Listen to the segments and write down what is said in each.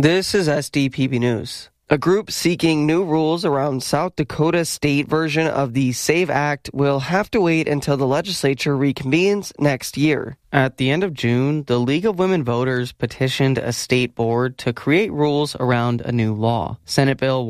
This is SDPB News. A group seeking new rules around South Dakota's state version of the SAVE Act will have to wait until the legislature reconvenes next year. At the end of June, the League of Women Voters petitioned a state board to create rules around a new law. Senate Bill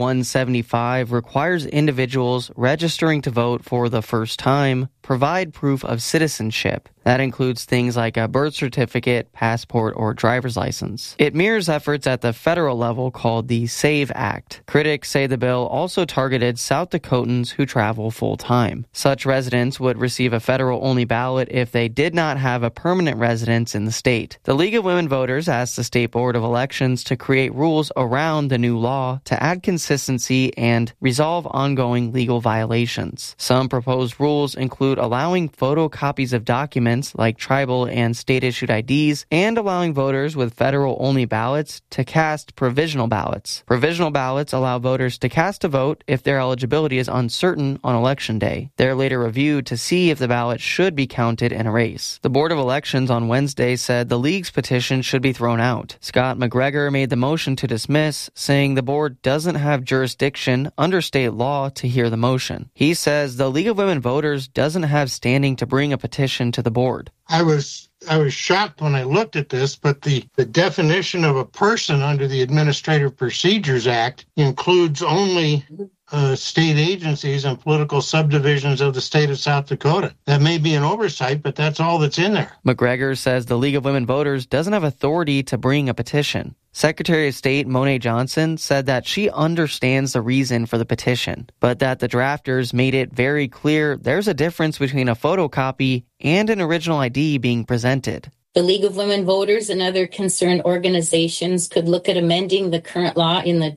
175 requires individuals registering to vote for the first time provide proof of citizenship. That includes things like a birth certificate, passport, or driver's license. It mirrors efforts at the federal level called the SAVE Act. Critics say the bill also targeted South Dakotans who travel full-time. Such residents would receive a federal-only ballot if they did not have a permanent residence in the state. The League of Women Voters asked the State Board of Elections to create rules around the new law to add consistency and resolve ongoing legal violations. Some proposed rules include allowing photocopies of documents like tribal and state-issued IDs and allowing voters with federal-only ballots to cast provisional ballots. Provisional ballots allow voters to cast a vote if their eligibility is uncertain on Election Day. They're later reviewed to see if the ballot should be counted in a race. The Board of Elections on Wednesday said the League's petition should be thrown out. Scott McGregor made the motion to dismiss, saying the board doesn't have jurisdiction under state law to hear the motion. He says the League of Women Voters doesn't have standing to bring a petition to the board. I was shocked when I looked at this, but the definition of a person under the Administrative Procedures Act includes only state agencies and political subdivisions of the state of South Dakota. That may be an oversight, but that's all that's in there. McGregor says the League of Women Voters doesn't have authority to bring a petition. Secretary of State Monet Johnson said that she understands the reason for the petition, but that the drafters made it very clear there's a difference between a photocopy and an original ID being presented. The League of Women Voters and other concerned organizations could look at amending the current law in the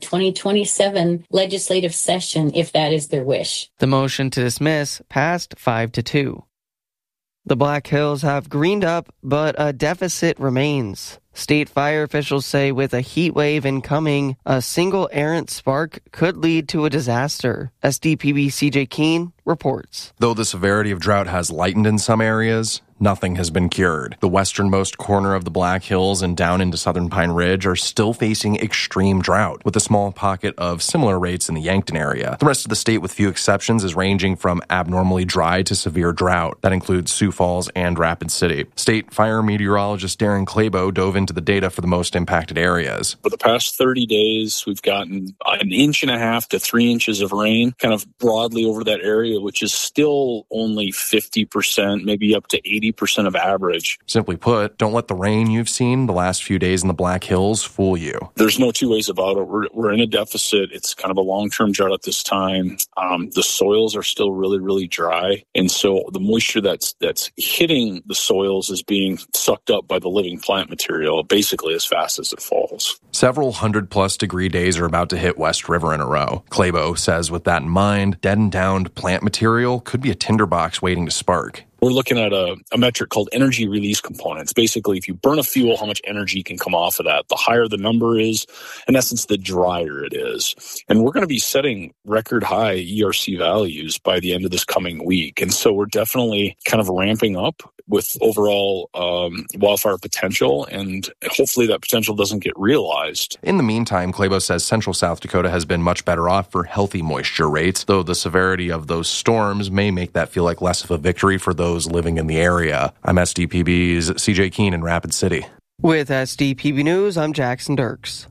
2027 legislative session if that is their wish. The motion to dismiss passed 5-2. The Black Hills have greened up, but a deficit remains. State fire officials say with a heat wave incoming, a single errant spark could lead to a disaster. SDPB CJ Keene reports. Though the severity of drought has lightened in some areas, nothing has been cured. The westernmost corner of the Black Hills and down into southern Pine Ridge are still facing extreme drought, with a small pocket of similar rates in the Yankton area. The rest of the state, with few exceptions, is ranging from abnormally dry to severe drought. That includes Sioux Falls and Rapid City. State fire meteorologist Darren Clabo dove into the data for the most impacted areas. For the past 30 days, we've gotten 1.5 inches to 3 inches of rain, kind of broadly over that area, which is still only 50%, maybe up to 80% of average. Simply put, don't let the rain you've seen the last few days in the Black Hills fool you. There's no two ways about it. We're in a deficit. It's kind of a long-term drought at this time. The soils are still really, really dry. And so the moisture that's hitting the soils is being sucked up by the living plant material basically as fast as it falls. Several 100-plus degree days are about to hit West River in a row. Clabo says with that in mind, dead and downed plant material could be a tinderbox waiting to spark. We're looking at a metric called energy release components. Basically, if you burn a fuel, how much energy can come off of that? The higher the number is, in essence, the drier it is. And we're going to be setting record high ERC values by the end of this coming week. And so we're definitely kind of ramping up with overall wildfire potential, and hopefully that potential doesn't get realized. In the meantime, Clabo says central South Dakota has been much better off for healthy moisture rates, though the severity of those storms may make that feel like less of a victory for those living in the area. I'm SDPB's CJ Keene in Rapid City. With SDPB News, I'm Jackson Dirks.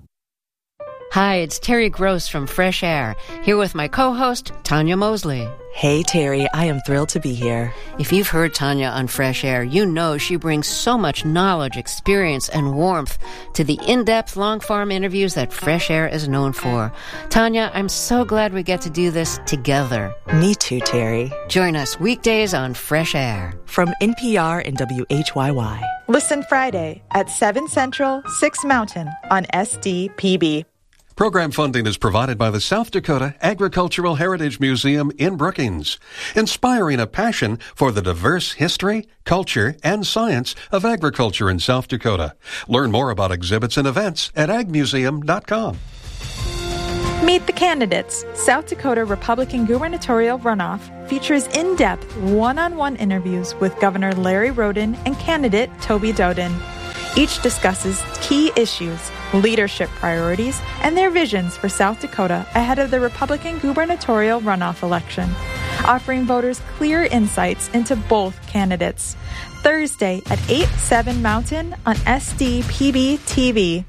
Hi, it's Terry Gross from Fresh Air, here with my co-host, Tanya Mosley. Hey, Terry, I am thrilled to be here. If you've heard Tanya on Fresh Air, you know she brings so much knowledge, experience, and warmth to the in-depth long-form interviews that Fresh Air is known for. Tanya, I'm so glad we get to do this together. Me too, Terry. Join us weekdays on Fresh Air. From NPR and WHYY. Listen Friday at 7 Central, 6 Mountain on SDPB. Program funding is provided by the South Dakota Agricultural Heritage Museum in Brookings, inspiring a passion for the diverse history, culture, and science of agriculture in South Dakota. Learn more about exhibits and events at agmuseum.com. Meet the Candidates. South Dakota Republican gubernatorial runoff features in-depth one-on-one interviews with Governor Larry Roden and candidate Toby Doden. Each discusses key issues, leadership priorities, and their visions for South Dakota ahead of the Republican gubernatorial runoff election, offering voters clear insights into both candidates. Thursday at 8/7 Mountain on SDPB TV.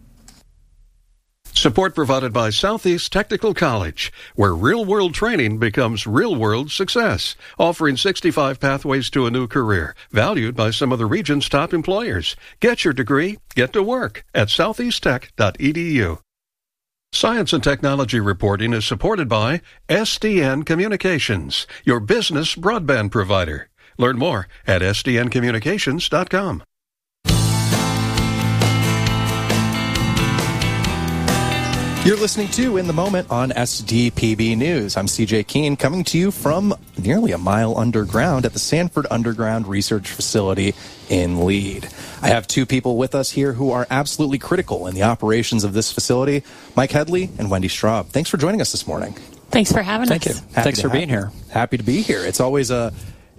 Support provided by Southeast Technical College, where real-world training becomes real-world success, offering 65 pathways to a new career, valued by some of the region's top employers. Get your degree, get to work at southeasttech.edu. Science and technology reporting is supported by SDN Communications, your business broadband provider. Learn more at sdncommunications.com. You're listening to In the Moment on SDPB News. I'm CJ Keene, coming to you from nearly a mile underground at the Sanford Underground Research Facility in Lead. I have two people with us here who are absolutely critical in the operations of this facility, Mike Headley and Wendy Straub. Thanks for joining us this morning. Thanks for having us. Thank you. Thanks for being here. Happy to be here. It's always a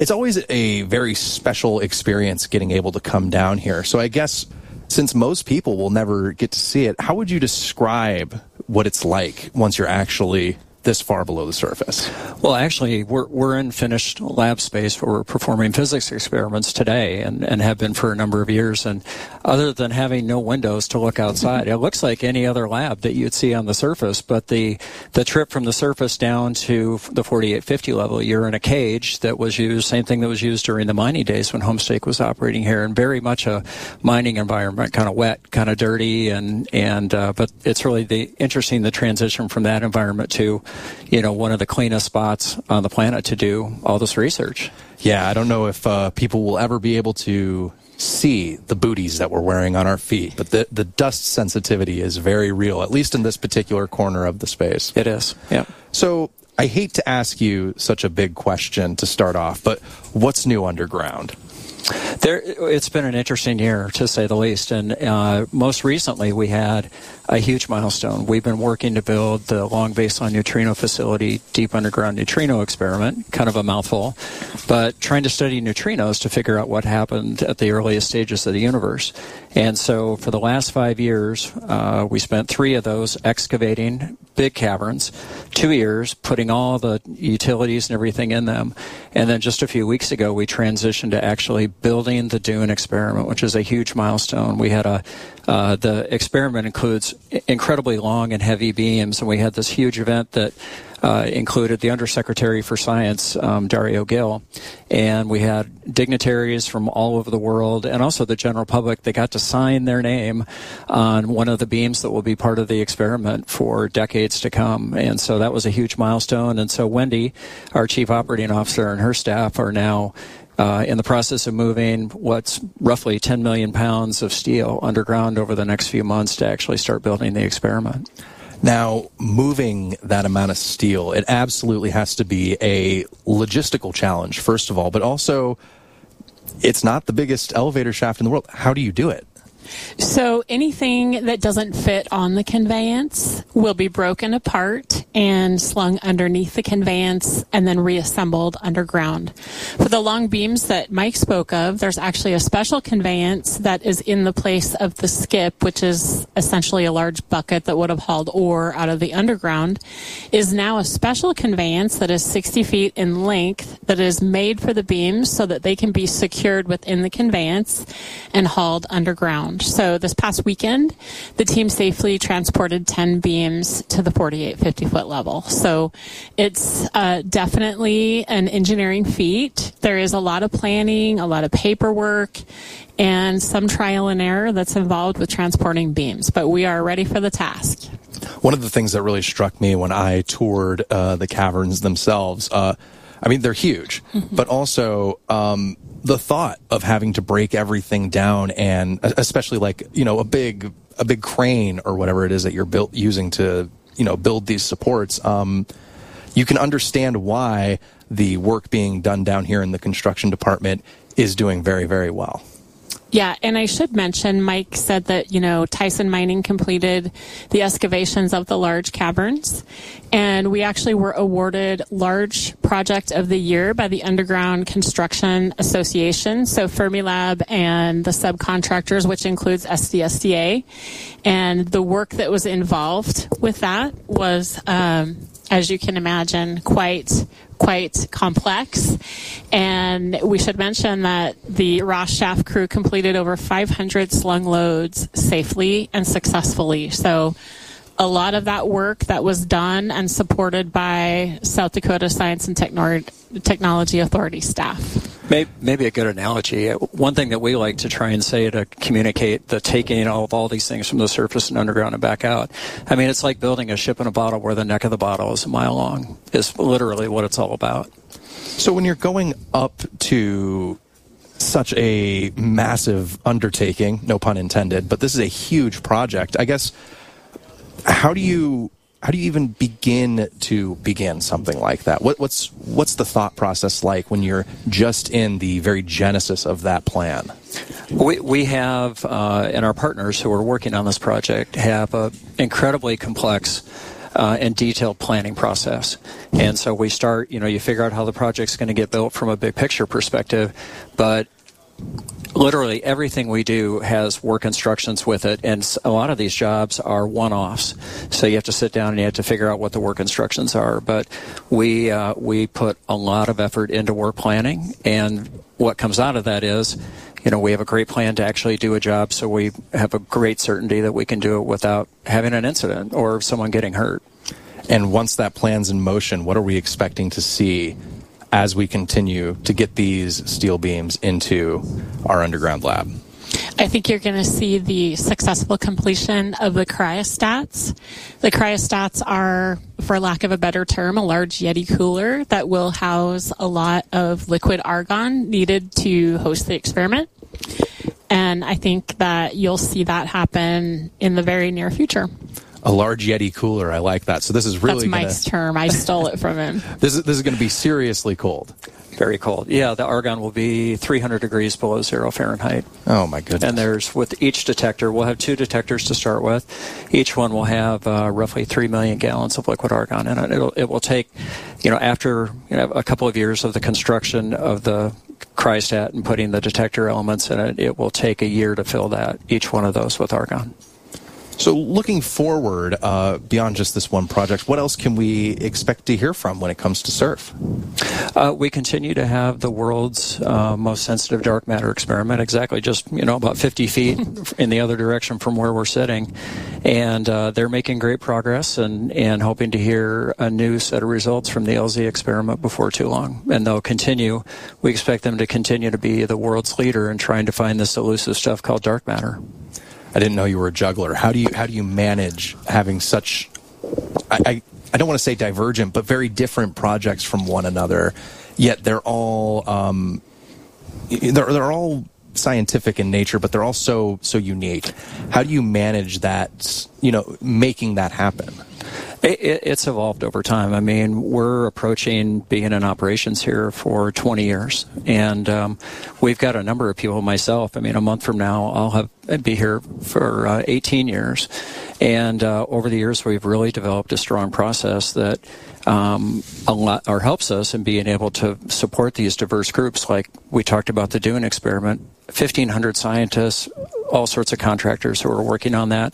very special experience getting able to come down here. So I guess since most people will never get to see it, how would you describe what it's like once you're actually this far below the surface? Well, actually, we're in finished lab space where we're performing physics experiments today and have been for a number of years. And other than having no windows to look outside, it looks like any other lab that you'd see on the surface. But the trip from the surface down to the 4850 level, you're in a cage that was used, same thing that was used during the mining days when Homestake was operating here, and very much a mining environment, kind of wet, kind of dirty, but it's really interesting the transition from that environment to one of the cleanest spots on the planet to do all this research. Yeah, I don't know if people will ever be able to see the booties that we're wearing on our feet, but the dust sensitivity is very real, at least in this particular corner of the space. It is, yeah. So I hate to ask you such a big question to start off, but what's new underground? It's been an interesting year, to say the least, and most recently we had a huge milestone. We've been working to build the Long Baseline Neutrino Facility Deep Underground Neutrino Experiment, kind of a mouthful, but trying to study neutrinos to figure out what happened at the earliest stages of the universe. And so for the last 5 years, we spent 3 of those excavating big caverns, 2 years putting all the utilities and everything in them, and then just a few weeks ago we transitioned to actually building the Dune experiment, which is a huge milestone. We had the experiment includes incredibly long and heavy beams, and we had this huge event that included the Undersecretary for Science, Dario Gil, and we had dignitaries from all over the world and also the general public. They got to sign their name on one of the beams that will be part of the experiment for decades to come, and so that was a huge milestone. And so Wendy, our Chief Operating Officer, and her staff are now in the process of moving what's roughly 10 million pounds of steel underground over the next few months to actually start building the experiment. Now, moving that amount of steel, it absolutely has to be a logistical challenge, first of all, but also it's not the biggest elevator shaft in the world. How do you do it? So anything that doesn't fit on the conveyance will be broken apart and slung underneath the conveyance and then reassembled underground. For the long beams that Mike spoke of, there's actually a special conveyance that is in the place of the skip, which is essentially a large bucket that would have hauled ore out of the underground, is now a special conveyance that is 60 feet in length that is made for the beams so that they can be secured within the conveyance and hauled underground. So this past weekend, the team safely transported 10 beams to the 4850-foot level. So it's definitely an engineering feat. There is a lot of planning, a lot of paperwork, and some trial and error that's involved with transporting beams. But we are ready for the task. One of the things that really struck me when I toured the caverns themselves, they're huge, but also the thought of having to break everything down, and especially a big crane or whatever it is that you're using to build these supports, you can understand why the work being done down here in the construction department is doing very, very well. Yeah, and I should mention, Mike said that, Tyson Mining completed the excavations of the large caverns, and we actually were awarded Large Project of the Year by the Underground Construction Association, so Fermilab and the subcontractors, which includes SDSDA, and the work that was involved with that was, as you can imagine, quite complex. And we should mention that the Ross Shaft crew completed over 500 slung loads safely and successfully. So a lot of that work that was done and supported by South Dakota Science and Technology Authority staff. Maybe a good analogy. One thing that we like to try and say to communicate the taking of all these things from the surface and underground and back out. I mean, it's like building a ship in a bottle where the neck of the bottle is a mile long. Is literally what it's all about. So when you're going up to such a massive undertaking, no pun intended, but this is a huge project, I guess, how do you even begin something like that? What's the thought process like when you're just in the very genesis of that plan? We have, and our partners who are working on this project have an incredibly complex and detailed planning process. And so we start, you figure out how the project's going to get built from a big picture perspective, but literally everything we do has work instructions with it, and a lot of these jobs are one-offs. So you have to sit down and you have to figure out what the work instructions are. But we put a lot of effort into work planning, and what comes out of that is, we have a great plan to actually do a job, so we have a great certainty that we can do it without having an incident or someone getting hurt. And once that plan's in motion, what are we expecting to see as we continue to get these steel beams into our underground lab? I think you're going to see the successful completion of the cryostats. The cryostats are, for lack of a better term, a large Yeti cooler that will house a lot of liquid argon needed to host the experiment. And I think that you'll see that happen in the very near future. A large Yeti cooler. I like that. So this is really That's Mike's term. I stole it from him. This is going to be seriously cold. Very cold. Yeah, the argon will be 300 degrees below 0 Fahrenheit. Oh, my goodness. And with each detector, we'll have 2 detectors to start with. Each one will have roughly 3 million gallons of liquid argon in it. It will take, after a couple of years of the construction of the cryostat and putting the detector elements in it, it will take a year to fill each one of those with argon. So looking forward, beyond just this one project, what else can we expect to hear from when it comes to SURF? We continue to have the world's most sensitive dark matter experiment, exactly just, about 50 feet in the other direction from where we're sitting. And they're making great progress and hoping to hear a new set of results from the LZ experiment before too long. And they'll continue. We expect them to continue to be the world's leader in trying to find this elusive stuff called dark matter. I didn't know you were a juggler. How do you manage having such, I don't want to say divergent, but very different projects from one another, yet they're all they're all scientific in nature, but they're all so unique. How do you manage that, making that happen? It's evolved over time. I mean, we're approaching being in operations here for 20 years, and we've got a number of people. Myself, a month from now, I'll be here for 18 years, and over the years, we've really developed a strong process that helps us in being able to support these diverse groups. Like we talked about the Dune experiment, 1,500 scientists, all sorts of contractors who are working on that.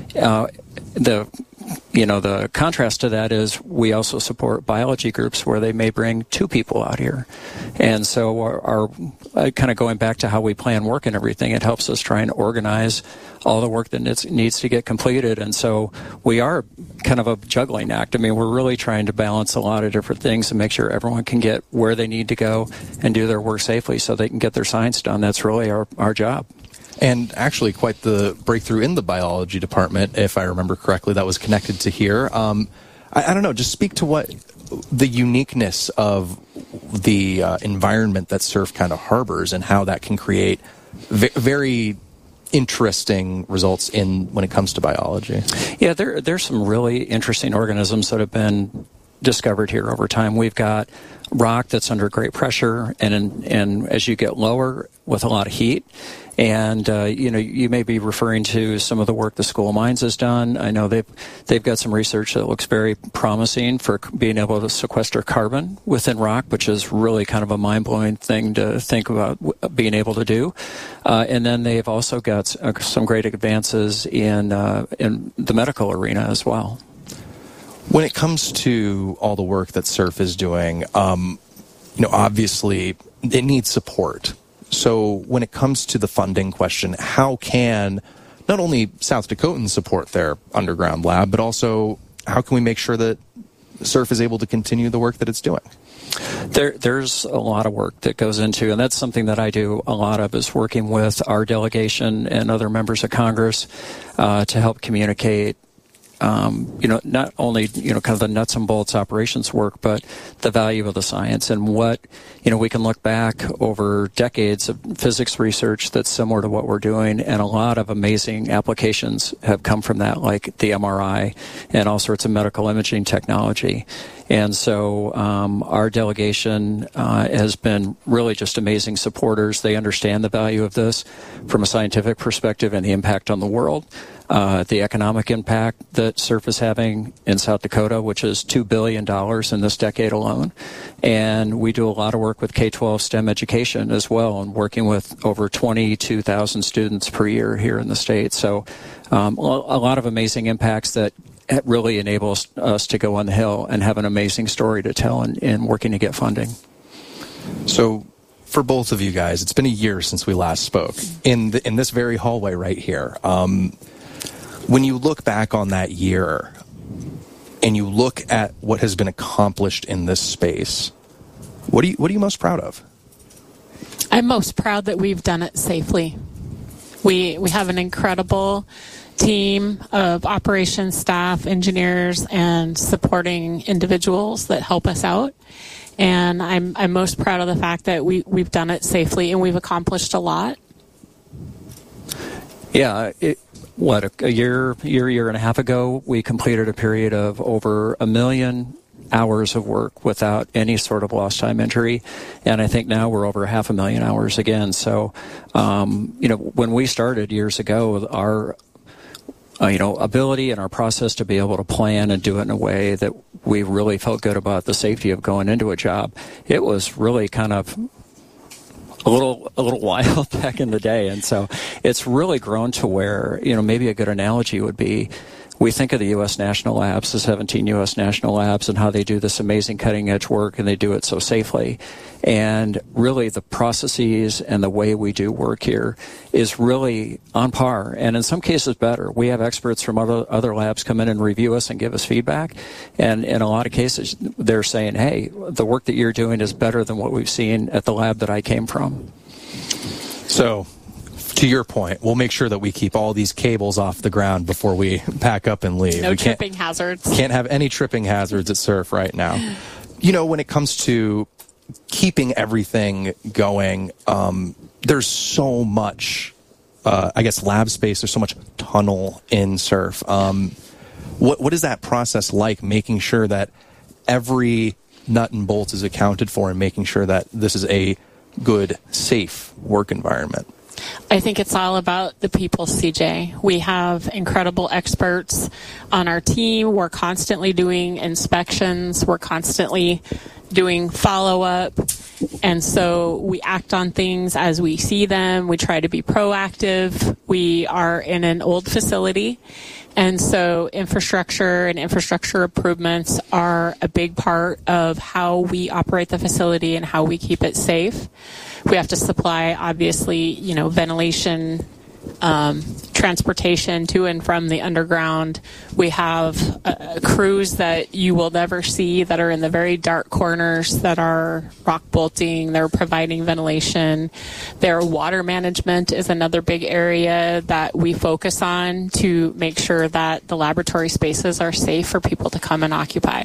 The contrast to that is we also support biology groups where they may bring 2 people out here. And so our kind of going back to how we plan work and everything, it helps us try and organize all the work that needs to get completed. And so we are kind of a juggling act. We're really trying to balance a lot of different things and make sure everyone can get where they need to go and do their work safely so they can get their science done. That's really our job. And actually quite the breakthrough in the biology department, if I remember correctly, that was connected to here. I don't know, just speak to what the uniqueness of the environment that SURF kind of harbors and how that can create very interesting results when it comes to biology. Yeah, there's some really interesting organisms that have been discovered here over time. We've got rock that's under great pressure, and as you get lower with a lot of heat, and you may be referring to some of the work the School of Mines has done. I know they've got some research that looks very promising for being able to sequester carbon within rock, which is really kind of a mind-blowing thing to think about being able to do. And then they've also got some great advances in the medical arena as well. When it comes to all the work that SURF is doing, obviously it needs support. So when it comes to the funding question, how can not only South Dakotans support their underground lab, but also how can we make sure that SURF is able to continue the work that it's doing? There's a lot of work that goes into, and that's something that I do a lot of, is working with our delegation and other members of Congress to help communicate not only, kind of the nuts and bolts operations work, but the value of the science and what, we can look back over decades of physics research that's similar to what we're doing, and a lot of amazing applications have come from that, like the MRI and all sorts of medical imaging technology. And so our delegation has been really just amazing supporters. They understand the value of this from a scientific perspective and the impact on the world. The economic impact that SURF is having in South Dakota, which is $2 billion in this decade alone. And we do a lot of work with K-12 STEM education as well, and working with over 22,000 students per year here in the state. So a lot of amazing impacts that really enables us to go on the Hill and have an amazing story to tell in working to get funding. So for both of you guys, it's been a year since we last spoke in this very hallway right here. When you look back on that year and you look at what has been accomplished in this space, what are you most proud of? I'm most proud that we've done it safely. We have an incredible team of operations staff, engineers, and supporting individuals that help us out. And I'm most proud of the fact that we've done it safely and we've accomplished a lot. Yeah, a year and a half ago, we completed a period of over 1 million hours of work without any sort of lost time injury, and I think now we're over 500,000 hours again. So, when we started years ago, our ability and our process to be able to plan and do it in a way that we really felt good about the safety of going into a job, it was really kind of a little wild back in the day. And so it's really grown to where, maybe a good analogy would be, we think of the U.S. National Labs, the 17 U.S. National Labs, and how they do this amazing cutting-edge work, and they do it so safely. And really the processes and the way we do work here is really on par, and in some cases better. We have experts from other labs come in and review us and give us feedback, and in a lot of cases they're saying, hey, the work that you're doing is better than what we've seen at the lab that I came from. So, to your point, we'll make sure that we keep all these cables off the ground before we pack up and leave. No tripping hazards. Can't have any tripping hazards at SURF right now. When it comes to keeping everything going, there's so much, lab space. There's so much tunnel in SURF. What is that process like, making sure that every nut and bolt is accounted for and making sure that this is a good, safe work environment? I think it's all about the people, CJ. We have incredible experts on our team. We're constantly doing inspections. We're constantly doing follow-up. And so we act on things as we see them. We try to be proactive. We are in an old facility. And so infrastructure and infrastructure improvements are a big part of how we operate the facility and how we keep it safe. We have to supply, obviously, ventilation, transportation to and from the underground. We have crews that you will never see that are in the very dark corners that are rock bolting. They're providing ventilation. Their water management is another big area that we focus on to make sure that the laboratory spaces are safe for people to come and occupy.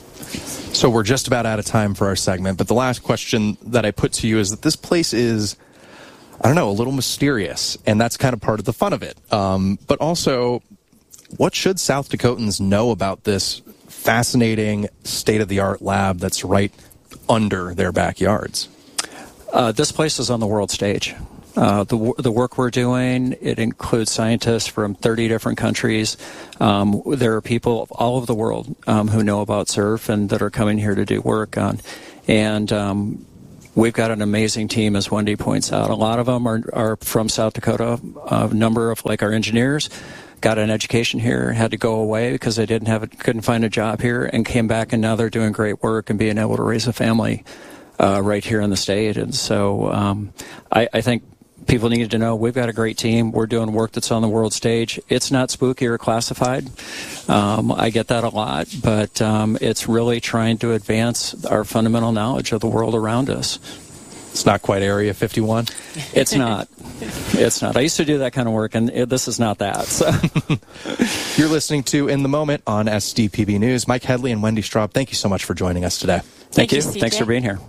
So we're just about out of time for our segment, but the last question that I put to you is that this place is, a little mysterious, and that's kind of part of the fun of it. But also, what should South Dakotans know about this fascinating state-of-the-art lab that's right under their backyards? This place is on the world stage. The work we're doing, it includes scientists from 30 different countries. There are people all over the world who know about surf and that are coming here to do work on. And we've got an amazing team, as Wendy points out. A lot of them are from South Dakota. A number of, like our engineers, got an education here, had to go away because they couldn't find a job here, and came back, and now they're doing great work and being able to raise a family right here in the state. And so I think people need to know we've got a great team. We're doing work that's on the world stage. It's not spooky or classified. I get that a lot, but it's really trying to advance our fundamental knowledge of the world around us. It's not quite Area 51? It's not. It's not. I used to do that kind of work, and this is not that. So. You're listening to In the Moment on SDPB News. Mike Headley and Wendy Straub, thank you so much for joining us today. Thank you. CJ. Thanks for being here.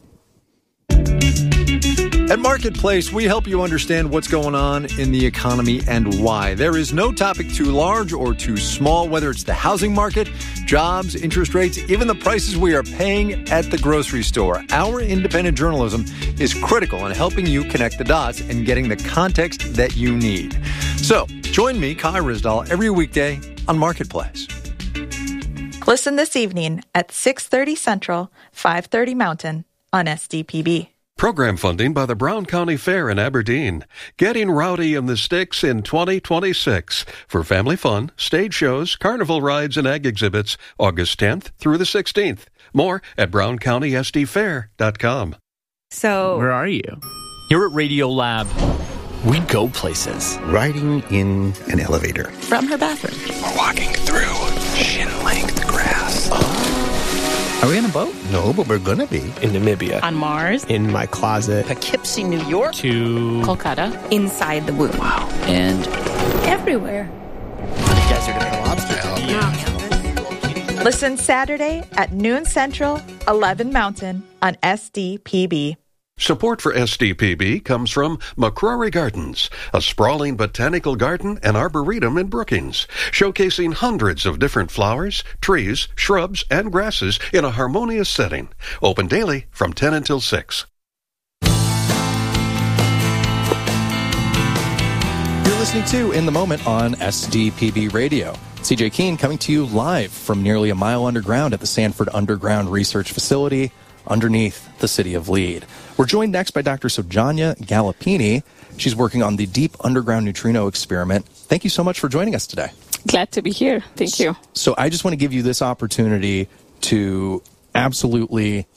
At Marketplace, we help you understand what's going on in the economy and why. There is no topic too large or too small, whether it's the housing market, jobs, interest rates, even the prices we are paying at the grocery store. Our independent journalism is critical in helping you connect the dots and getting the context that you need. So, join me, Kai Ryssdal, every weekday on Marketplace. Listen this evening at 6:30 Central, 5:30 Mountain on SDPB. Program funding by the Brown County Fair in Aberdeen. Getting rowdy in the sticks in 2026 for family fun, stage shows, carnival rides, and ag exhibits August 10th through the 16th. More at browncountysdfair.com. So, where are you? Here at Radio Lab, we go places. Riding in an elevator. From her bathroom. We're walking through shin-length grass. Are we on a boat? No, but we're gonna be. In Namibia. On Mars. In my closet. Poughkeepsie, New York. To Kolkata. Inside the womb. Wow. And everywhere. Desert and lobster. Yeah. Listen Saturday at noon Central, 11 Mountain on SDPB. Support for SDPB comes from McCrory Gardens, a sprawling botanical garden and arboretum in Brookings, showcasing hundreds of different flowers, trees, shrubs, and grasses in a harmonious setting. Open daily from 10 until 6. You're listening to In the Moment on SDPB Radio. CJ Keene coming to you live from nearly a mile underground at the Sanford Underground Research Facility underneath the city of Lead. We're joined next by Dr. Sojourner Gallipini. She's working on the Deep Underground Neutrino Experiment. Thank you so much for joining us today. Glad to be here. Thank you. So I just want to give you this opportunity to absolutely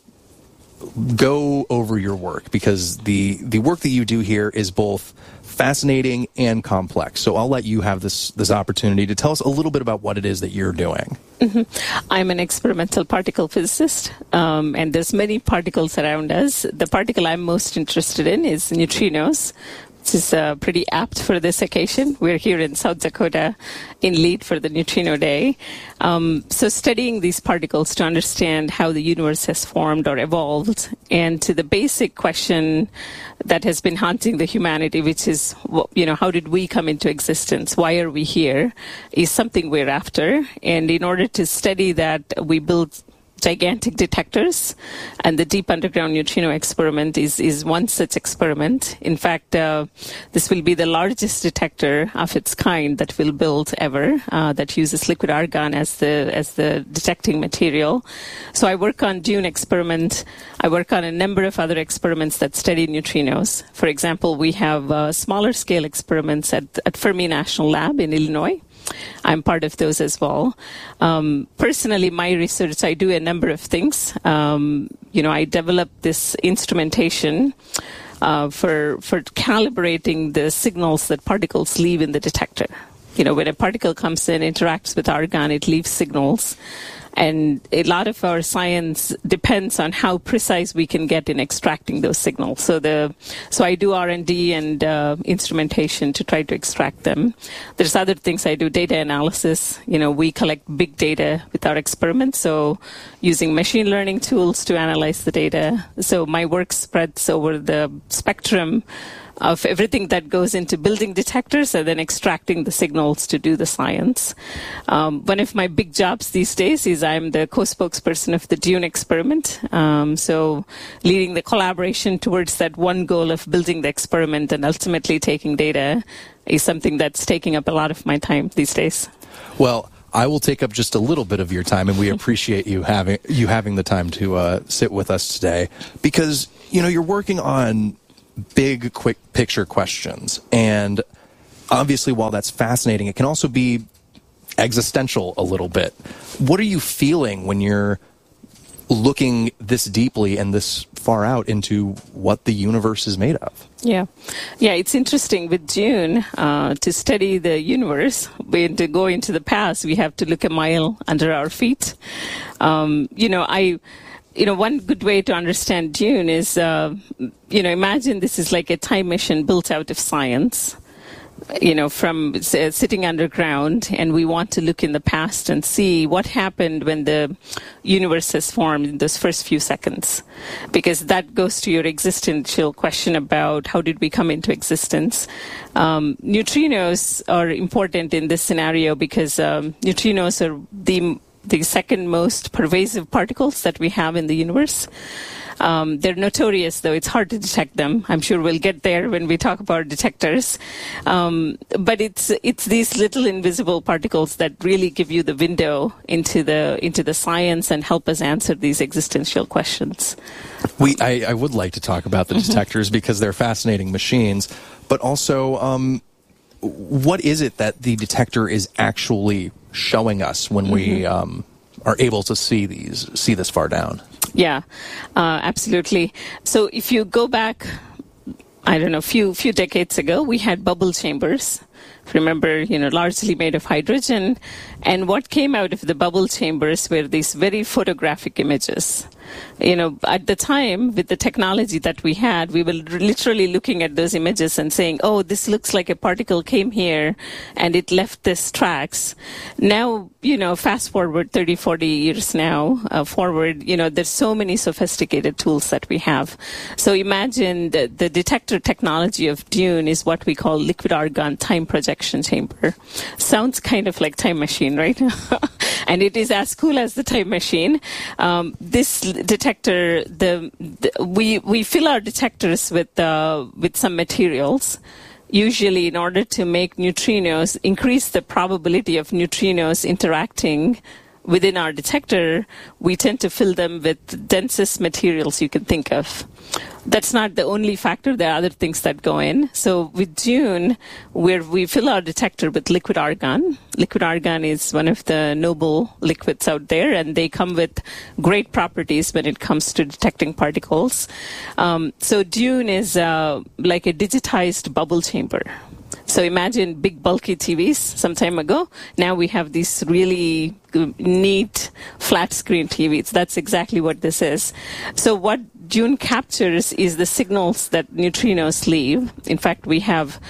go over your work, because the work that you do here is both fascinating and complex. So I'll let you have this opportunity to tell us a little bit about what it is that you're doing. Mm-hmm. I'm an experimental particle physicist, and there's many particles around us. The particle I'm most interested in is neutrinos, which is pretty apt for this occasion. We're here in South Dakota in Lead for the Neutrino Day. So studying these particles to understand how the universe has formed or evolved, and to the basic question that has been haunting the humanity, which is, how did we come into existence? Why are we here? Is something we're after. And in order to study that, we built gigantic detectors, and the Deep Underground Neutrino Experiment is one such experiment. In fact, this will be the largest detector of its kind that we'll build ever, that uses liquid argon as the detecting material. So I work on DUNE experiment. I work on a number of other experiments that study neutrinos. For example, we have smaller scale experiments at Fermi National Lab in Illinois. I'm part of those as well. Personally, my research, I do a number of things. I developed this instrumentation for calibrating the signals that particles leave in the detector. When a particle comes in, interacts with argon, it leaves signals. And a lot of our science depends on how precise we can get in extracting those signals. So I do R&D and instrumentation to try to extract them. There's other things I do, data analysis. We collect big data with our experiments, so using machine learning tools to analyze the data. So my work spreads over the spectrum of everything that goes into building detectors and then extracting the signals to do the science. One of my big jobs these days is I'm the co-spokesperson of the DUNE experiment. So leading the collaboration towards that one goal of building the experiment and ultimately taking data is something that's taking up a lot of my time these days. Well, I will take up just a little bit of your time, and we appreciate you having the time to sit with us today, because you're working on big, quick picture questions, and obviously, while that's fascinating, it can also be existential a little bit. What are you feeling when you're looking this deeply and this far out into what the universe is made of? Yeah, it's interesting with DUNE, to study the universe, when to go into the past, we have to look a mile under our feet. One good way to understand DUNE is, imagine this is like a time machine built out of science. From sitting underground, and we want to look in the past and see what happened when the universe has formed in those first few seconds, because that goes to your existential question about how did we come into existence. Neutrinos are important in this scenario because neutrinos are the second most pervasive particles that we have in the universe. They're notorious, though. It's hard to detect them. I'm sure we'll get there when we talk about detectors. But it's these little invisible particles that really give you the window into the science and help us answer these existential questions. I would like to talk about the detectors because they're fascinating machines, but also what is it that the detector is actually showing us when we are able to see this far down? Yeah, absolutely. So if you go back, I don't know, few decades ago, we had bubble chambers. Remember, largely made of hydrogen. And what came out of the bubble chambers were these very photographic images. At the time, with the technology that we had, we were literally looking at those images and saying, oh, this looks like a particle came here and it left this tracks. Now, fast forward 30, 40 years now forward, there's so many sophisticated tools that we have. So imagine the detector technology of DUNE is what we call liquid argon time projection chamber. Sounds kind of like time machine, right? And it is as cool as the time machine. This detector, we fill our detectors with some materials, usually in order to make neutrinos, increase the probability of neutrinos interacting within our detector. We tend to fill them with densest materials you can think of. That's not the only factor. There are other things that go in. So with DUNE, we fill our detector with liquid argon. Liquid argon is one of the noble liquids out there, and they come with great properties when it comes to detecting particles. So DUNE is like a digitized bubble chamber. So imagine big bulky TVs some time ago. Now we have these really neat flat screen TVs. That's exactly what this is. So what DUNE captures is the signals that neutrinos leave. In fact, we have,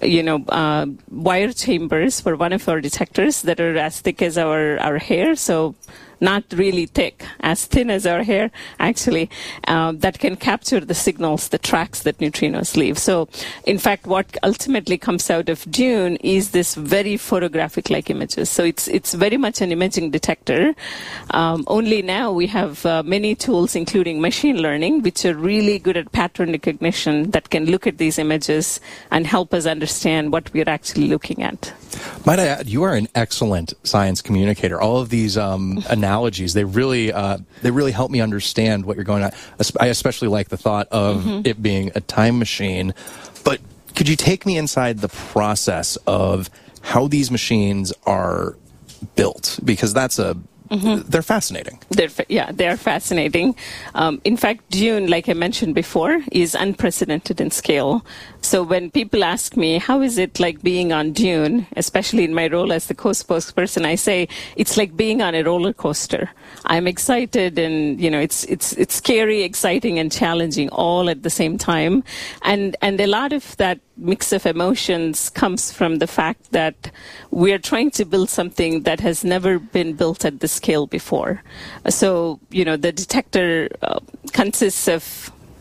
wire chambers for one of our detectors that are as thick as our hair. So not really thick, as thin as our hair, actually, that can capture the signals, the tracks that neutrinos leave. So, in fact, what ultimately comes out of DUNE is this very photographic-like images. So it's very much an imaging detector. Only now we have many tools, including machine learning, which are really good at pattern recognition that can look at these images and help us understand what we're actually looking at. Might I add, you are an excellent science communicator. All of these analogies, they really help me understand what you're going on. I especially like the thought of it being a time machine. But could you take me inside the process of how these machines are built? Because that's they're fascinating. They are fascinating. In fact, DUNE, like I mentioned before, is unprecedented in scale. So when people ask me, how is it like being on DUNE, especially in my role as the co-spokesperson, I say it's like being on a roller coaster. I'm excited and, it's scary, exciting, and challenging all at the same time. And a lot of that mix of emotions comes from the fact that we're trying to build something that has never been built at this scale before. So, the detector consists of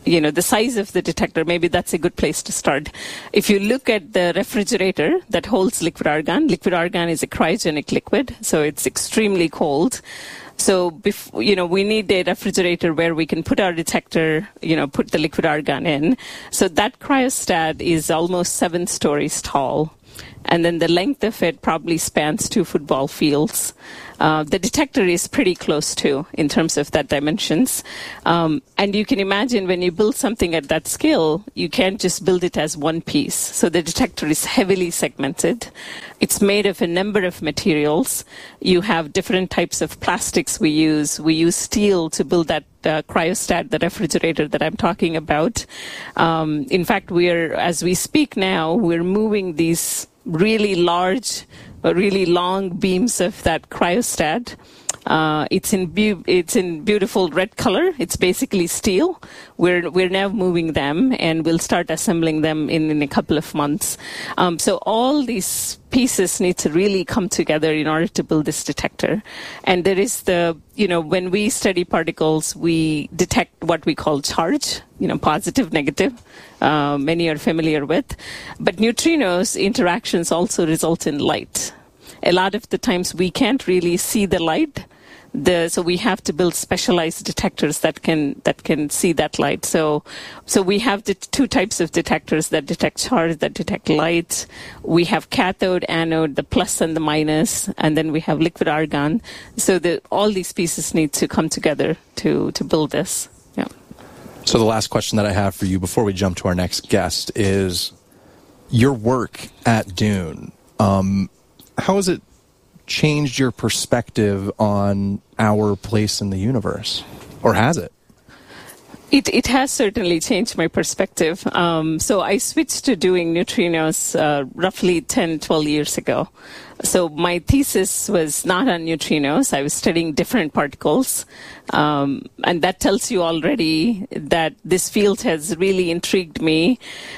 the size of the detector, maybe that's a good place to start. If you look at the refrigerator that holds liquid argon is a cryogenic liquid, so it's extremely cold. So, we need a refrigerator where we can put our detector, put the liquid argon in. So that cryostat is almost 7 stories tall. And then the length of it probably spans 2 football fields. The detector is pretty close too in terms of that dimensions. And you can imagine when you build something at that scale, you can't just build it as one piece. So the detector is heavily segmented. It's made of a number of materials. You have different types of plastics we use. We use steel to build that cryostat, the refrigerator that I'm talking about. In fact, as we speak now, we're moving these really large, really long beams of that cryostat. It's in beautiful red color. It's basically steel. We're now moving them, and we'll start assembling them in a couple of months. So all these pieces need to really come together in order to build this detector. And there is when we study particles, we detect what we call charge, positive, negative. Many are familiar with. But neutrinos interactions also result in light. A lot of the times we can't really see the light. So we have to build specialized detectors that can see that light. So we have the 2 types of detectors that detect charge, that detect light. We have cathode, anode, the plus and the minus, and then we have liquid argon. So all these pieces need to come together to build this. Yeah. So the last question that I have for you before we jump to our next guest is your work at Dune. How has it changed your perspective on our place in the universe? Or has it? It has certainly changed my perspective. So I switched to doing neutrinos roughly 10, 12 years ago. So my thesis was not on neutrinos. I was studying different particles. And that tells you already that this field has really intrigued me.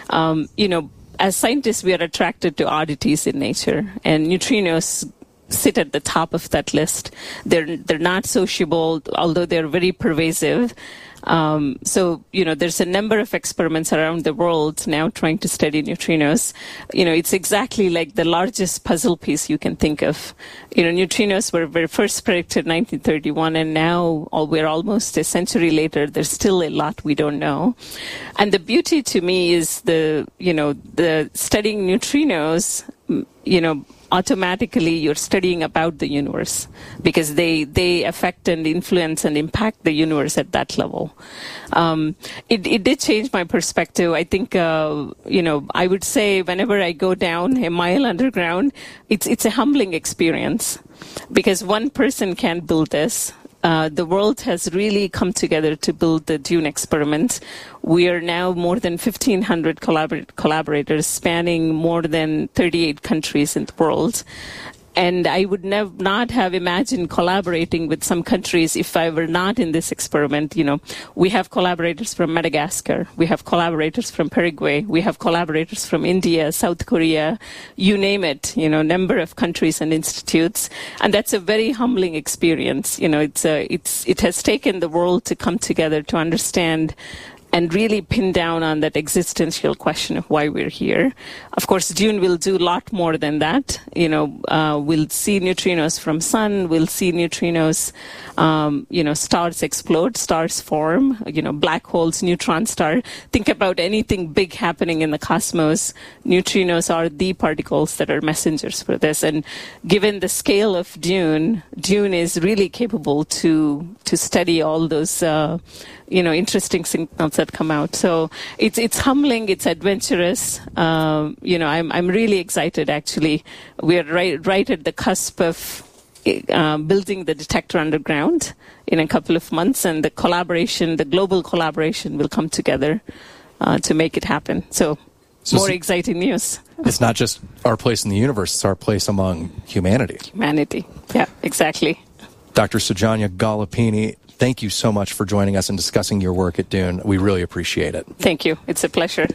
As scientists, we are attracted to oddities in nature, and neutrinos sit at the top of that list. They're not sociable, although they're very pervasive. There's a number of experiments around the world now trying to study neutrinos. It's exactly like the largest puzzle piece you can think of. Neutrinos were first predicted in 1931, and now we're almost a century later. There's still a lot we don't know. And the beauty to me is the studying neutrinos, automatically you're studying about the universe because they affect and influence and impact the universe at that level. It did change my perspective. I think, I would say whenever I go down a mile underground, it's a humbling experience because one person can't build this. The world has really come together to build the Dune experiment. We are now more than 1,500 collaborators spanning more than 38 countries in the world. And I would not have imagined collaborating with some countries if I were not in this experiment. We have collaborators from Madagascar. We have collaborators from Paraguay. We have collaborators from India, South Korea, you name it, number of countries and institutes. And that's a very humbling experience. It has taken the world to come together to understand and really pin down on that existential question of why we're here. Of course, Dune will do a lot more than that. We'll see neutrinos from sun. We'll see neutrinos, stars explode, stars form, black holes, neutron star. Think about anything big happening in the cosmos. Neutrinos are the particles that are messengers for this. And given the scale of Dune is really capable to study all those, interesting signals that come out. So it's humbling, it's adventurous. I'm really excited. Actually, we are right at the cusp of building the detector underground in a couple of months, and the global collaboration will come together to make it happen. So more exciting news. It's not just our place in the universe; it's our place among humanity. Humanity, yeah, exactly. Dr. Soujanya Gallipini, thank you so much for joining us and discussing your work at Dune. We really appreciate it. Thank you. It's a pleasure.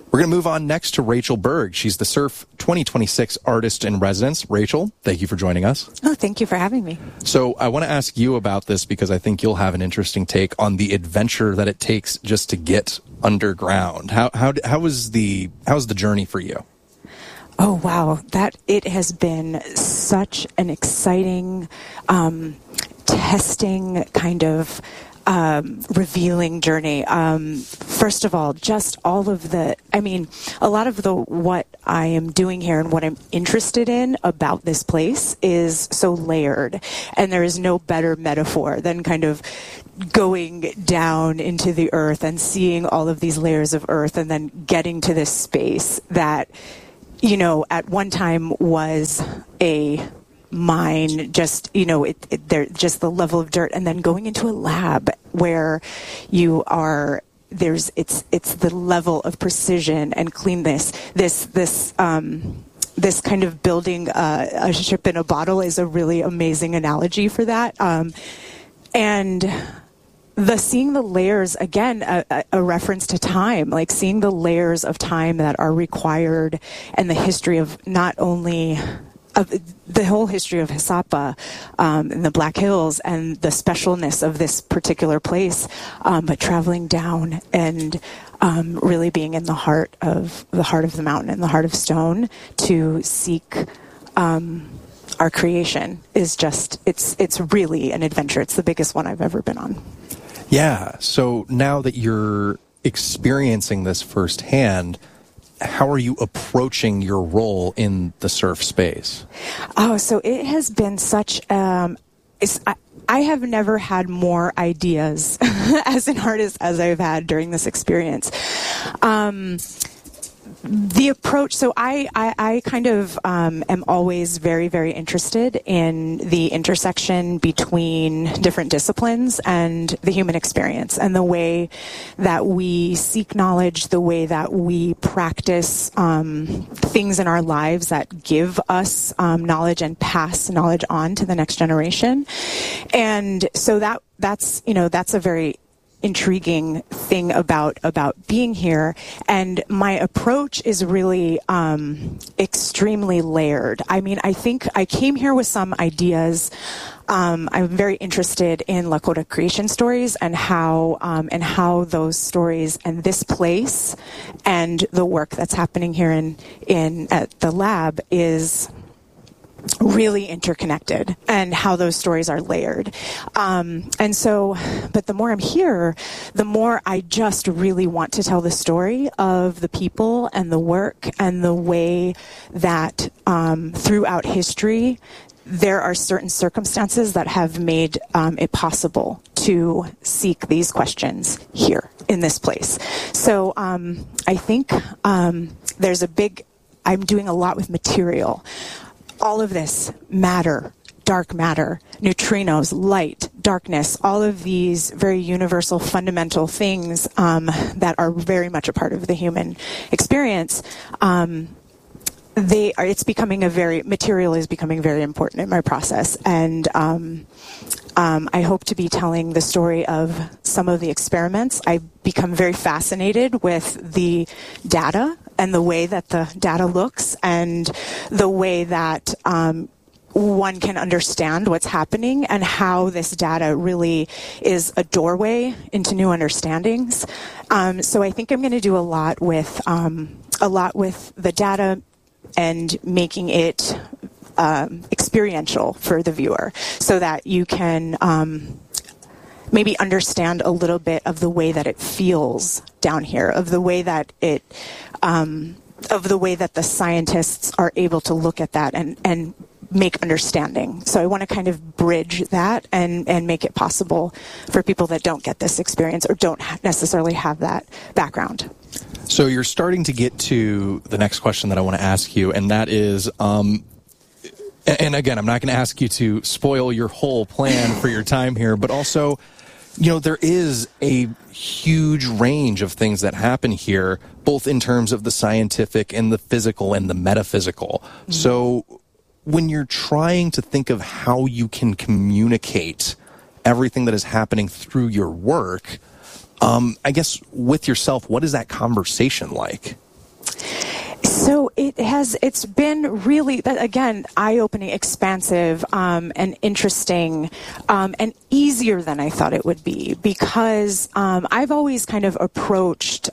We're going to move on next to Rachel Berg. She's the SURF 2026 Artist in Residence. Rachel, thank you for joining us. Oh, thank you for having me. So I want to ask you about this because I think you'll have an interesting take on the adventure that it takes just to get underground. How's the journey for you? Oh, wow. It has been such an exciting, testing kind of revealing journey. First of all, just all of a lot of what I am doing here and what I'm interested in about this place is so layered, and there is no better metaphor than kind of going down into the earth and seeing all of these layers of earth and then getting to this space that, at one time was a mine, just just the level of dirt, and then going into a lab where you are it's the level of precision and cleanness. This kind of building a ship in a bottle is a really amazing analogy for that. And seeing the layers, again, a reference to time, like seeing the layers of time that are required, and the history of not only of the whole history of Hisapa in the Black Hills and the specialness of this particular place, but traveling down and really being in the heart of the mountain and the heart of stone to seek our creation is just it's really an adventure. It's the biggest one I've ever been on. Yeah. So now that you're experiencing this firsthand, how are you approaching your role in the surf space? Oh, so it has been such I have never had more ideas as an artist as I've had during this experience. The approach, so I kind of am always very, very interested in the intersection between different disciplines and the human experience, and the way that we seek knowledge, the way that we practice things in our lives that give us knowledge and pass knowledge on to the next generation. And so that's a very intriguing thing about being here, and my approach is really extremely layered. I mean, I think I came here with some ideas. I'm very interested in Lakota creation stories and how those stories and this place and the work that's happening here in at the lab is really interconnected, and how those stories are layered. And so, but the more I'm here, the more I just really want to tell the story of the people and the work and the way that throughout history, there are certain circumstances that have made it possible to seek these questions here in this place. So I think I'm doing a lot with material. All of this matter, dark matter, neutrinos, light, darkness, all of these very universal, fundamental things that are very much a part of the human experience, material is becoming very important in my process. And I hope to be telling the story of some of the experiments. I've become very fascinated with the data and the way that the data looks, and the way that one can understand what's happening, and how this data really is a doorway into new understandings. So I think I'm going to do a lot with the data and making it experiential for the viewer, so that you can maybe understand a little bit of the way that it feels down here, of the way that the scientists are able to look at that and make understanding. So I want to kind of bridge that and make it possible for people that don't get this experience or don't necessarily have that background. So you're starting to get to the next question that I want to ask you, and that is, and again, I'm not going to ask you to spoil your whole plan for your time here, but also, there is a huge range of things that happen here, both in terms of the scientific and the physical and the metaphysical. Mm-hmm. So when you're trying to think of how you can communicate everything that is happening through your work, I guess with yourself, what is that conversation like? So it's been really, again, eye-opening, expansive, and interesting, and easier than I thought it would be, because I've always kind of approached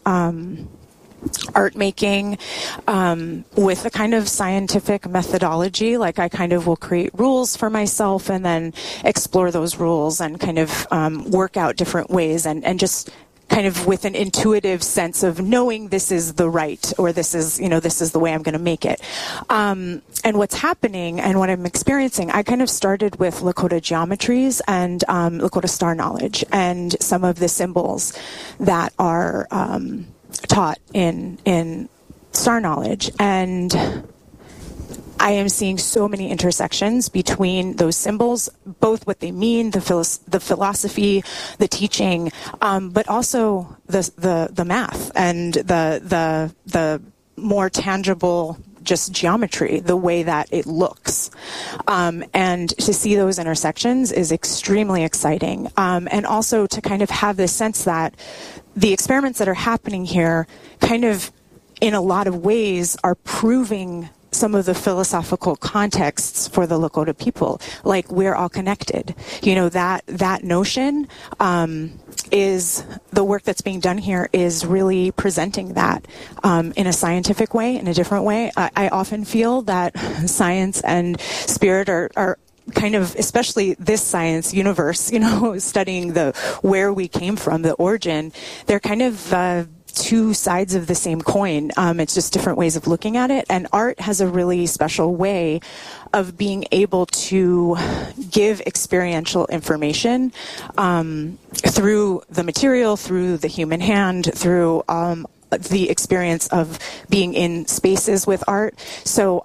art making with a kind of scientific methodology. Like, I kind of will create rules for myself and then explore those rules and kind of work out different ways and just kind of with an intuitive sense of knowing this is the right, or this is the way I'm going to make it. And what's happening and what I'm experiencing, I kind of started with Lakota geometries and Lakota star knowledge and some of the symbols that are taught in star knowledge, and I am seeing so many intersections between those symbols, both what they mean, the philosophy, the teaching, but also the math and the more tangible just geometry, the way that it looks. And to see those intersections is extremely exciting. And also to kind of have this sense that the experiments that are happening here kind of, in a lot of ways, are proving some of the philosophical contexts for the Lakota people. Like, we're all connected. That notion is the work that's being done here is really presenting that in a scientific way, in a different way. I often feel that science and spirit are kind of, especially this science universe, studying where we came from, the origin, they're kind of two sides of the same coin. It's just different ways of looking at it. And art has a really special way of being able to give experiential information through the material, through the human hand, through the experience of being in spaces with art. So,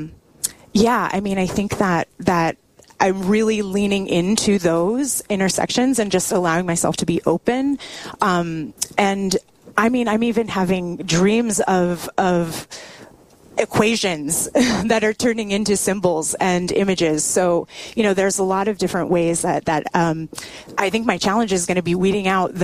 I think that I'm really leaning into those intersections and just allowing myself to be open. And I'm even having dreams of equations that are turning into symbols and images. So, there's a lot of different ways that I think my challenge is going to be weeding out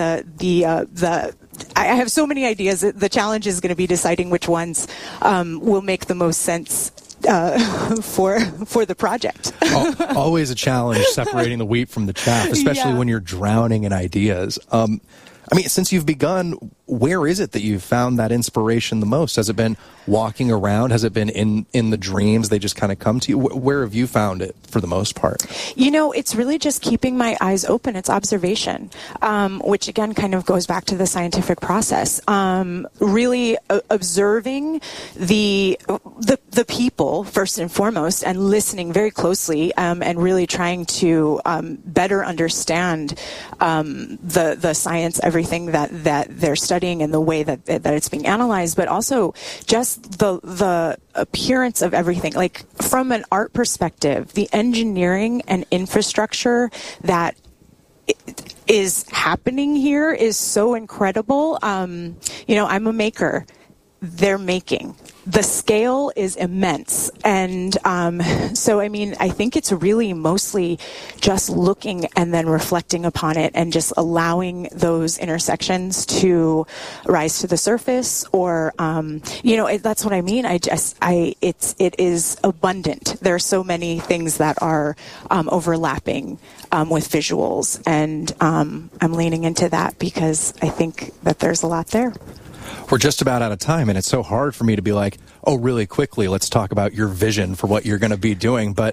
I have so many ideas. The challenge is going to be deciding which ones will make the most sense for the project. Always a challenge separating the wheat from the chaff, especially when you're drowning in ideas. Since you've begun, where is it that you've found that inspiration the most? Has it been walking around? Has it been in the dreams? They just kind of come to you? Where have you found it for the most part? It's really just keeping my eyes open. It's observation, which again kind of goes back to the scientific process. Really observing the people first and foremost, and listening very closely, and really trying to better understand the science, everything that they're studying, and the way that it's being analyzed, but also just the appearance of everything. Like, from an art perspective, the engineering and infrastructure that is happening here is so incredible. I'm a maker. They're making. The scale is immense. And so, I think it's really mostly just looking and then reflecting upon it and just allowing those intersections to rise to the surface, or, that's what I mean. It is abundant. There are so many things that are overlapping with visuals, and I'm leaning into that because I think that there's a lot there. We're just about out of time, and it's so hard for me to be like, oh, really quickly, let's talk about your vision for what you're going to be doing. But,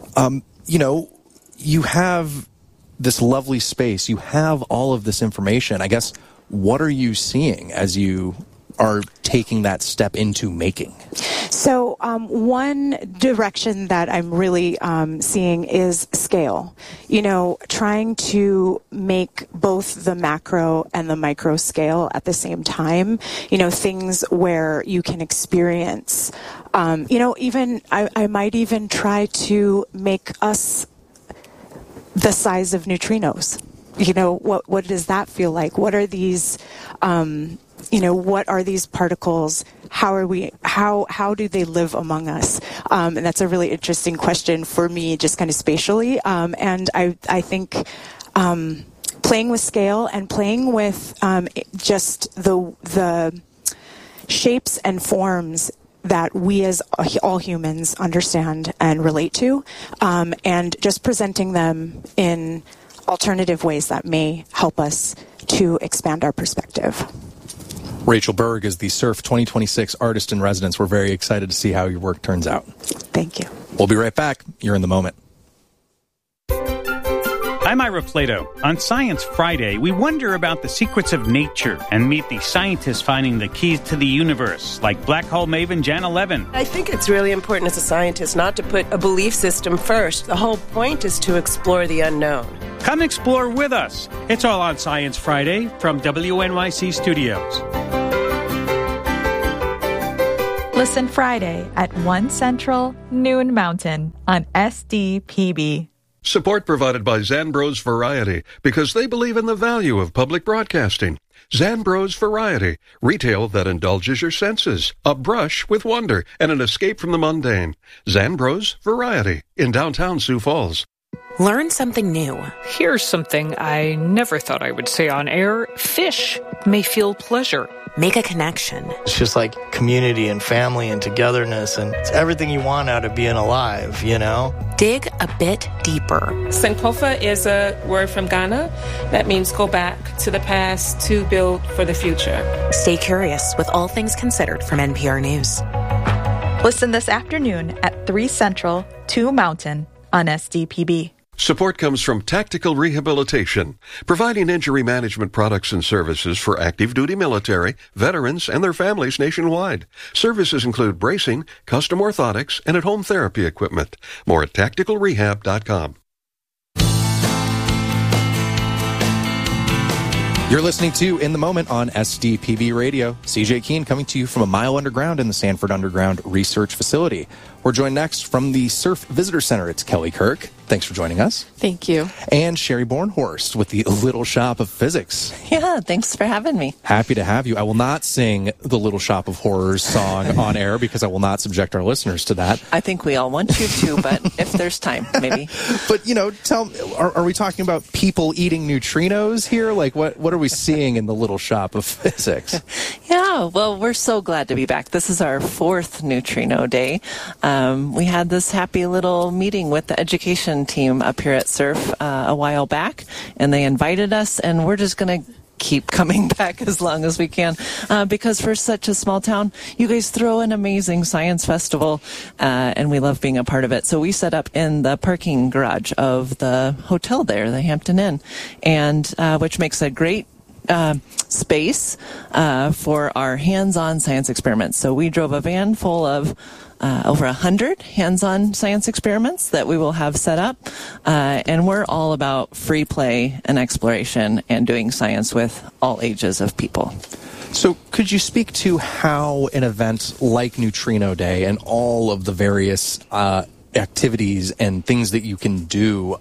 you have this lovely space. You have all of this information. I guess, what are you seeing as you are taking that step into making? So one direction that I'm really seeing is scale. Trying to make both the macro and the micro scale at the same time. Things where you can experience, even I might even try to make us the size of neutrinos. What does that feel like? What are these what are these particles? How do they live among us? And that's a really interesting question for me, just kind of spatially. And I think playing with scale and playing with just the shapes and forms that we as all humans understand and relate to, and just presenting them in alternative ways that may help us to expand our perspective. Rachel Berg is the SURF 2026 Artist in Residence. We're very excited to see how your work turns out. Thank you. We'll be right back. You're in the moment. I'm Ira Flato. On Science Friday, we wonder about the secrets of nature and meet the scientists finding the keys to the universe, like black hole maven Janna Levin. I think it's really important as a scientist not to put a belief system first. The whole point is to explore the unknown. Come explore with us. It's all on Science Friday from WNYC Studios. Listen Friday at 1 Central, noon Mountain on SDPB. Support provided by Zanbros Variety, because they believe in the value of public broadcasting. Zanbros Variety, retail that indulges your senses, a brush with wonder, and an escape from the mundane. Zanbros Variety in downtown Sioux Falls. Learn something new. Here's something I never thought I would say on air. Fish may feel pleasure. Make a connection. It's just like community and family and togetherness, and it's everything you want out of being alive, you know? Dig a bit deeper. Sankofa is a word from Ghana that means go back to the past to build for the future. Stay curious with All Things Considered from NPR News. Listen this afternoon at 3 Central, 2 Mountain on SDPB. Support comes from Tactical Rehabilitation, providing injury management products and services for active duty military, veterans, and their families nationwide. Services include bracing, custom orthotics, and at-home therapy equipment. More at tacticalrehab.com. You're listening to In the Moment on SDPB Radio. CJ Keene coming to you from a mile underground in the Sanford Underground Research Facility. We're joined next from the Surf Visitor Center. It's Kelly Kirk. Thanks for joining us. Thank you. And Sherry Bornhorst with the Little Shop of Physics. Yeah, thanks for having me. Happy to have you. I will not sing the Little Shop of Horrors song on air because I will not subject our listeners to that. I think we all want you to, but if there's time, maybe. But, you know, are we talking about people eating neutrinos here? Like, what are we seeing in the Little Shop of Physics? Yeah, well, we're so glad to be back. This is our 4th neutrino day. We had this happy little meeting with the education team up here at SURF a while back, and they invited us, and we're just going to keep coming back as long as we can because for such a small town, you guys throw an amazing science festival, and we love being a part of it. So we set up in the parking garage of the hotel there, the Hampton Inn, and which makes a great space for our hands-on science experiments. So we drove a van full of over 100 hands-on science experiments that we will have set up, and we're all about free play and exploration and doing science with all ages of people. So could you speak to how an event like Neutrino Day and all of the various activities and things that you can do,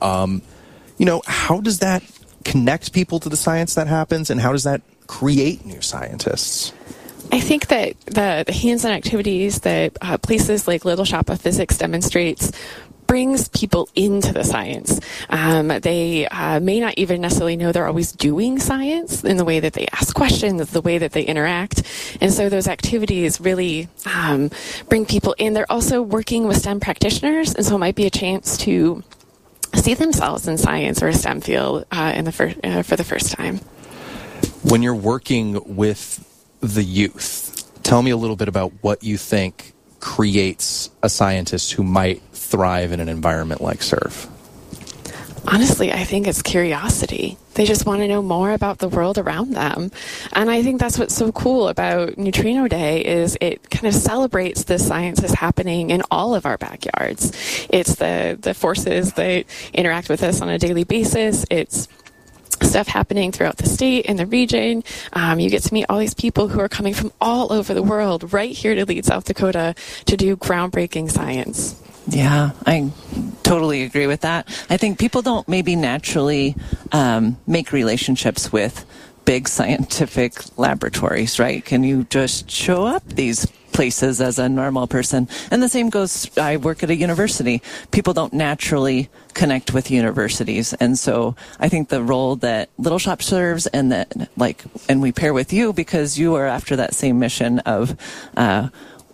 how does that connect people to the science that happens, and how does that create new scientists? I think that the hands-on activities that places like Little Shop of Physics demonstrates brings people into the science. They may not even necessarily know they're always doing science in the way that they ask questions, the way that they interact. And so those activities really bring people in. They're also working with STEM practitioners, and so it might be a chance to see themselves in science or a STEM field for the first time. When you're working with the youth, tell me a little bit about what you think creates a scientist who might thrive in an environment like SURF. Honestly, I think it's curiosity. They just want to know more about the world around them. And I think that's what's so cool about Neutrino Day is it kind of celebrates the science that's happening in all of our backyards. It's the forces that interact with us on a daily basis. It's stuff happening throughout the state and the region. You get to meet all these people who are coming from all over the world right here to Leeds, South Dakota to do groundbreaking science. Yeah, I totally agree with that. I think people don't maybe naturally make relationships with big scientific laboratories, right? Can you just show up these places as a normal person? And the same goes, I work at a university. People don't naturally connect with universities. And so I think the role that Little Shop serves and that and we pair with you because you are after that same mission of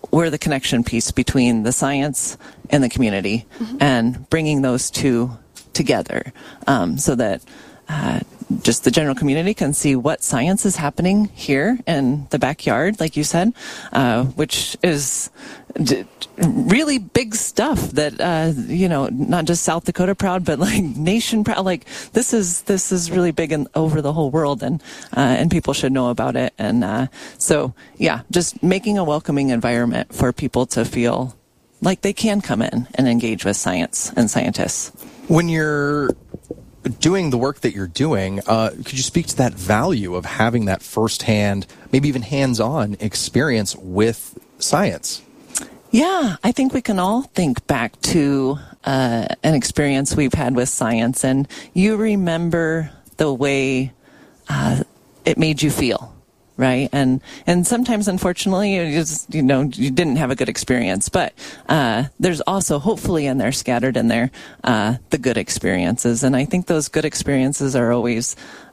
we're the connection piece between the science and the community, and bringing those two together so that just the general community can see what science is happening here in the backyard, like you said, which is really big stuff that, not just South Dakota proud, but like nation proud. Like this is really big over the whole world, and people should know about it. And so, just making a welcoming environment for people to feel like they can come in and engage with science and scientists. When you're doing the work that you're doing, could you speak to that value of having that firsthand, maybe even hands-on experience with science? Yeah, I think we can all think back to an experience we've had with science, and you remember the way it made you feel, right? And sometimes, unfortunately, you didn't have a good experience, but there's also hopefully in there, scattered in there, the good experiences. And I think those good experiences are always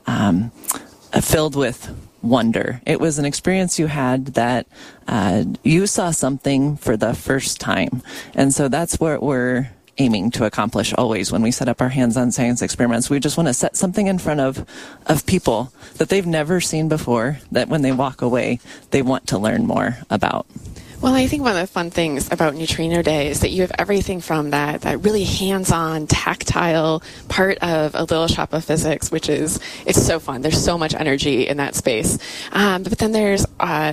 filled with wonder. It was an experience you had that you saw something for the first time. And so that's what we're aiming to accomplish always when we set up our hands-on science experiments. We just want to set something in front of people that they've never seen before, that when they walk away, they want to learn more about. Well, I think one of the fun things about Neutrino Day is that you have everything from that really hands-on, tactile part of a little shop of physics, it's so fun. There's so much energy in that space. But then there's,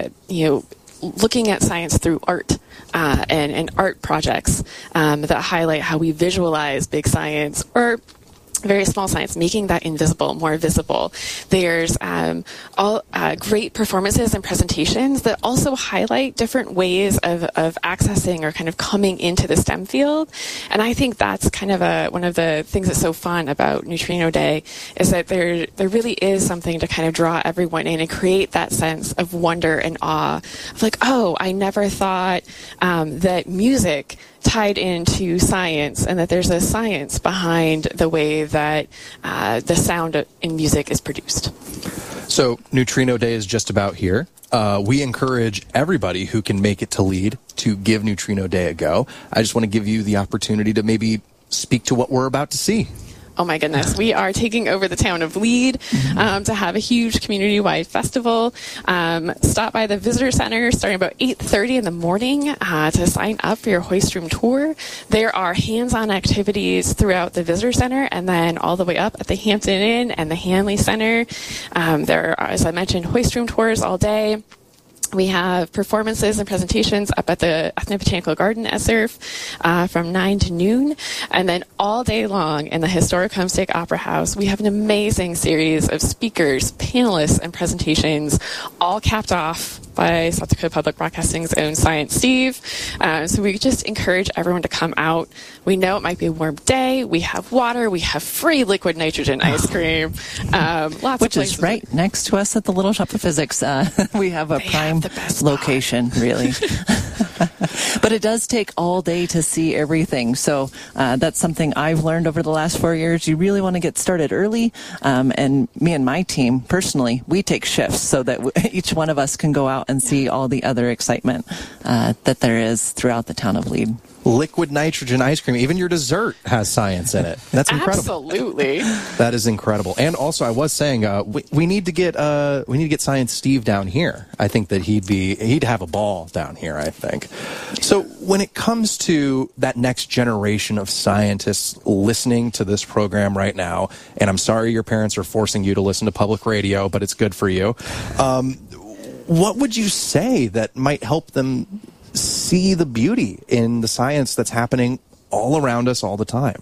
looking at science through art and art projects that highlight how we visualize big science or very small science, making that invisible more visible. There's all great performances and presentations that also highlight different ways of accessing or kind of coming into the STEM field. And I think that's kind of one of the things that's so fun about Neutrino Day is that there really is something to kind of draw everyone in and create that sense of wonder and awe of like, oh, I never thought that music tied into science, and that there's a science behind the way that the sound in music is produced. So Neutrino Day is just about here. We encourage everybody who can make it to LEED to give Neutrino Day a go. I just want to give you the opportunity to maybe speak to what we're about to see. Oh my goodness. We are taking over the town of LEED to have a huge community-wide festival. Stop by the visitor center starting about 8:30 in the morning to sign up for your hoist room tour. There are hands-on activities throughout the visitor center and then all the way up at the Hampton Inn and the Hanley Center. There are, as I mentioned, hoist room tours all day. We have performances and presentations up at the Ethno Botanical Garden at SURF from 9 to noon. And then all day long in the historic Homestake Opera House, we have an amazing series of speakers, panelists, and presentations, all capped off by South Dakota Public Broadcasting's own Science Steve. So we just encourage everyone to come out. We know it might be a warm day. We have water. We have free liquid nitrogen ice cream. Which is right next to us at the Little Shop of Physics. We have a prime location, really. But it does take all day to see everything. So that's something I've learned over the last 4 years. You really want to get started early. And me and my team, personally, we take shifts so that each one of us can go out and see all the other excitement that there is throughout the town of LEED. Liquid nitrogen ice cream. Even your dessert has science in it. That's incredible. Absolutely. That is incredible. And also, I was saying we need to get Science Steve down here. I think that he'd have a ball down here. I think. So when it comes to that next generation of scientists listening to this program right now, and I'm sorry your parents are forcing you to listen to public radio, but it's good for you. What would you say that might help them see the beauty in the science that's happening all around us all the time?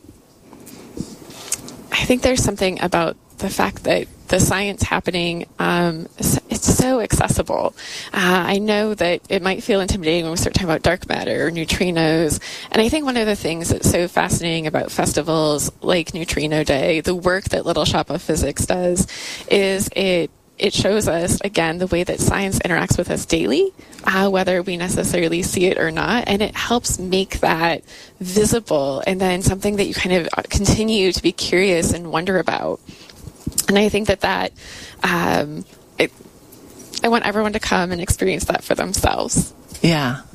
I think there's something about the fact that the science happening, it's so accessible. I know that it might feel intimidating when we start talking about dark matter or neutrinos. And I think one of the things that's so fascinating about festivals like Neutrino Day, the work that Little Shop of Physics does, is it shows us, again, the way that science interacts with us daily, whether we necessarily see it or not, and it helps make that visible and then something that you kind of continue to be curious and wonder about. And I think that I want everyone to come and experience that for themselves. Yeah.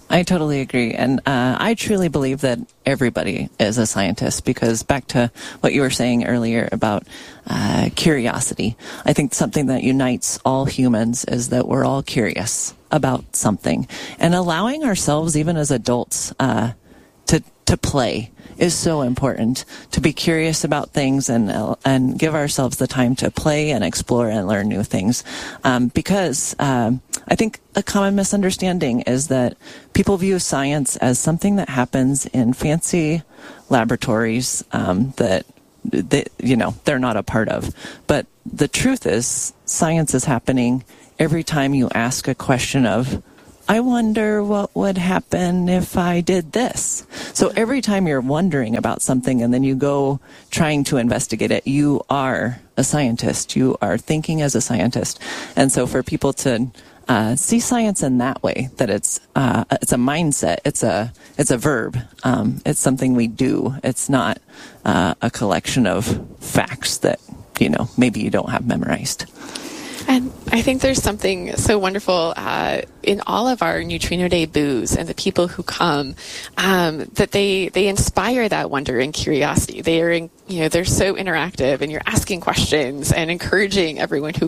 I totally agree. And I truly believe that everybody is a scientist, because back to what you were saying earlier about curiosity, I think something that unites all humans is that we're all curious about something. And allowing ourselves, even as adults, to play is so important, to be curious about things and give ourselves the time to play and explore and learn new things. Because I think a common misunderstanding is that people view science as something that happens in fancy laboratories that they're not a part of. But the truth is, science is happening every time you ask a question of, I wonder what would happen if I did this. So every time you're wondering about something and then you go trying to investigate it, you are a scientist. You are thinking as a scientist. And so for people to see science in that way, that it's a mindset, it's a verb, it's something we do. It's not a collection of facts that maybe you don't have memorized. And I think there's something so wonderful in all of our Neutrino Day booths and the people who come, that they inspire that wonder and curiosity. They're so interactive, and you're asking questions and encouraging everyone who